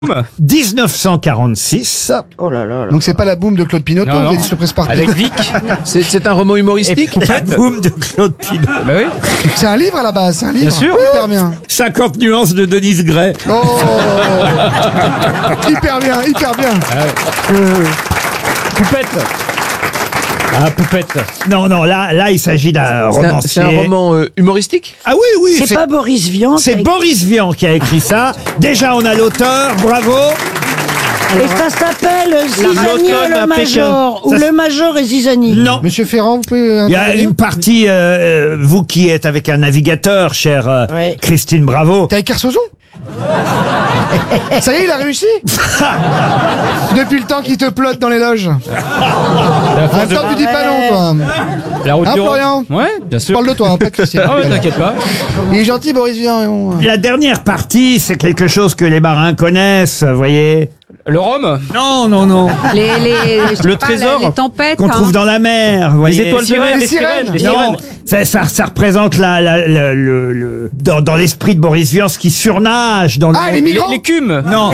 1946. Oh là là. Donc c'est pas la boum de Claude Pinoteau, Non, non. vous êtes surprise par Avec Vic. C'est un roman humoristique. La boum de Claude Pinault. Bah oui. C'est un livre à la base, c'est un livre. Bien sûr. Hyper bien. 50 nuances de Denise Gray. Oh hyper bien, hyper bien. Poupette. Ah, Poupette. Non, là, il s'agit d'un romancier. C'est un roman humoristique. Ah oui, C'est pas Boris Vian. c'est Boris Vian qui a écrit ça. Déjà, on a l'auteur, bravo. Et ça s'appelle Zizanie l'automne et le Major. Ou Ça, le Major et Zizanie. Non. Monsieur Ferrand, vous pouvez... Il y a une partie, vous qui êtes avec un navigateur, chère Ouais. Christine Bravo. T'es avec Kersozon Ça y est, il a réussi. Depuis le temps qu'il te plotte dans les loges. En même temps, tu dis pas non, toi. La route Hein, du Rhum. Florian Ouais, bien sûr. Parle de toi, hein, pas de Christian. Ah ouais, t'inquiète pas. Il est gentil, Boris Vian. La dernière partie, c'est quelque chose que les marins connaissent, vous voyez. Le Rhum. Non. Je sais Le pas, trésor les tempêtes. Qu'on trouve dans la mer, vous voyez. Les étoiles de mer, les sirènes. Non, ça représente dans l'esprit de Boris Vian ce qui surnage dans le Ah, les migrants. L'écume. Non.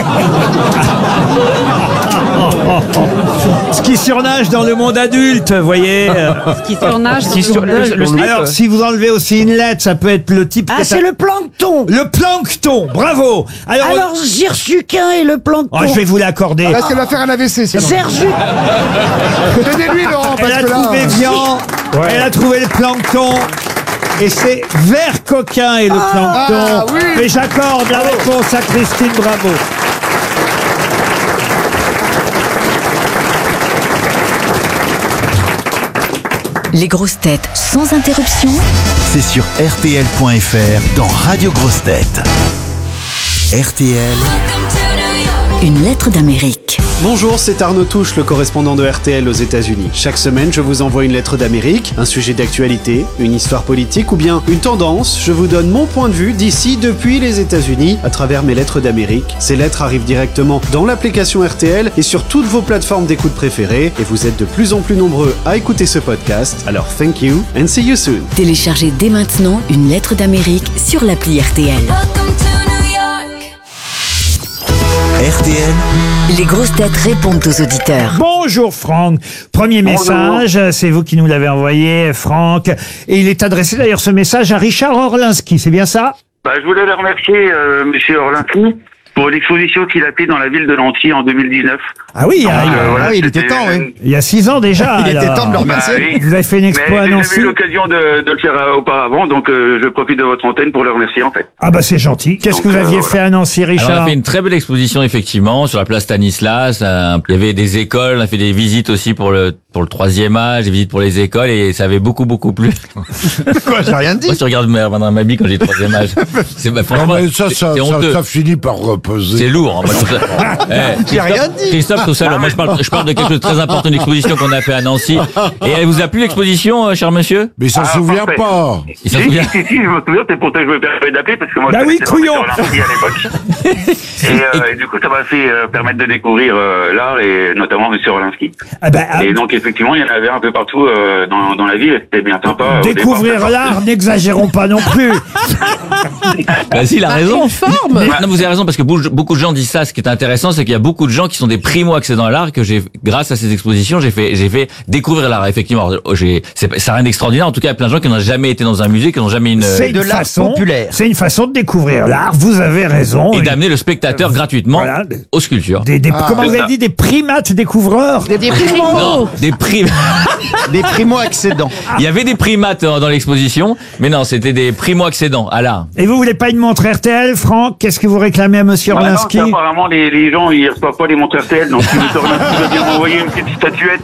Ce qui surnage dans le monde adulte, vous voyez. Qui surnage. Le slip. Alors, si vous enlevez aussi une lettre, ça peut être le type. Ah, c'est le plancton. Le plancton, bravo. Alors, Zirsuquin et le plancton. Oh, je vais vous l'accorder. Parce qu'elle va faire un AVC, sinon. Zerzu. Donnez-lui, Laurent, Elle parce a que là... trouvé Vian, elle a trouvé le plancton. Et c'est vert coquin et le plancton. Ah, oui. Et j'accorde la réponse à Christine Bravo. Les grosses têtes sans interruption. C'est sur RTL.fr dans Radio Grosses Têtes. RTL. Une lettre d'Amérique. Bonjour, c'est Arnaud Touche, le correspondant de RTL aux États-Unis. Chaque semaine, je vous envoie une lettre d'Amérique, un sujet d'actualité, une histoire politique ou bien une tendance. Je vous donne mon point de vue d'ici, depuis les États-Unis, à travers mes lettres d'Amérique. Ces lettres arrivent directement dans l'application RTL et sur toutes vos plateformes d'écoute préférées. Et vous êtes de plus en plus nombreux à écouter ce podcast. Alors, thank you and see you soon. Téléchargez dès maintenant une lettre d'Amérique sur l'appli RTL. RTL. Les grosses têtes répondent aux auditeurs. Bonjour Franck. Premier message, c'est vous qui nous l'avez envoyé, Franck. Et il est adressé d'ailleurs ce message à Richard Orlinski, c'est bien ça? Je voulais le remercier, Monsieur Orlinski, pour l'exposition qu'il a fait dans la ville de Nancy en 2019. Ah oui, Voilà, il était c'était, temps, oui. il y a 6 ans déjà. Il était alors. temps de le remercier. oui. Vous avez fait une expo Mais à j'ai Nancy. jamais eu l'occasion de le faire auparavant, donc je profite de votre antenne pour le remercier en fait. Ah bah c'est gentil. Qu'est-ce Donc, que vous aviez voilà. fait à Nancy, Alors, on Richard? a fait une très belle exposition effectivement sur la place Stanislas. Il y avait des écoles, on a fait des visites aussi pour le troisième âge, des visites pour les écoles et ça avait beaucoup plu. Quoi, j'ai rien dit. Moi, je regarde Madame Mabi quand j'ai troisième âge. C'est franchement, c'est honteux. ça finit par reposer. C'est lourd. Hein, moi, je trouve ça- J'ai rien dit. Christophe, tout ça. Moi, je parle de quelque chose de très important, une exposition qu'on a fait à Nancy. Et elle vous a plu l'exposition, cher monsieur? Mais ça se souvient parfait. pas. Il Si, s'en souvient. je me souviens, c'est pour ça que je me permets d'appeler, parce que moi, Bah je oui, connaissais pas couillon. Monsieur Orlinski à l'époque. Et du coup, ça m'a fait permettre de découvrir l'art, et notamment Monsieur Orlinski. Ah bah, Et donc, effectivement, il y en avait un peu partout dans la ville, et c'était bien sympa. découvrir l'art, n'exagérons pas non plus. Bah si, il a raison. Non, vous avez raison parce que beaucoup de gens disent ça. Ce qui est intéressant, c'est qu'il y a beaucoup de gens qui sont des primo-accédants à l'art que grâce à ces expositions, j'ai fait découvrir l'art. Effectivement, c'est rien d'extraordinaire. En tout cas, il y a plein de gens qui n'ont jamais été dans un musée, qui n'ont jamais C'est une façon populaire. C'est une façon de découvrir l'art. Vous avez raison. et d'amener le spectateur gratuitement Voilà. aux sculptures. Comment vous avez dit, des primates découvreurs? Des primos. Non, Des primo-accédants. Il y avait des primates dans l'exposition, mais non, c'était des primo-accédants à l'art. Et vous voulez pas une montre RTL, Franck? Qu'est-ce que vous réclamez à Monsieur Orlinski? Apparemment, les gens, ils reçoivent pas les montres RTL, donc si Monsieur Orlinski veut bien m'envoyer une petite statuette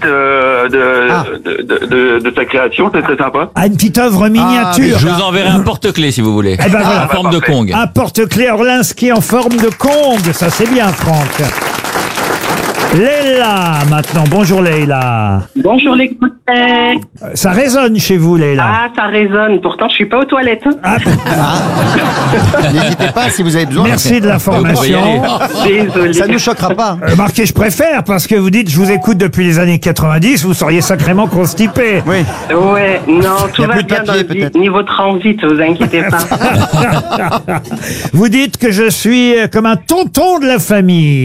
de sa création, c'est très sympa. Ah, une petite œuvre miniature. Je vous enverrai un porte-clés si vous voulez. Eh ben voilà. En forme de parfait. Kong. Un porte-clés Orlinski en forme de Kong. Ça, c'est bien, Franck. Leïla, maintenant. Bonjour Leïla. Bonjour les coutets. Ça résonne chez vous, Leïla. Ah, ça résonne. Pourtant, je suis pas aux toilettes. N'hésitez pas si vous avez besoin. Merci de l'information. Désolé. Ça nous choquera pas. Marquez, je préfère, parce que vous dites, je vous écoute depuis les années 90, vous seriez sacrément constipé. Oui. Ouais, non, tout Y a va plus de bien papier, dans le peut-être. niveau transit, vous inquiétez pas. Vous dites que je suis comme un tonton de la famille.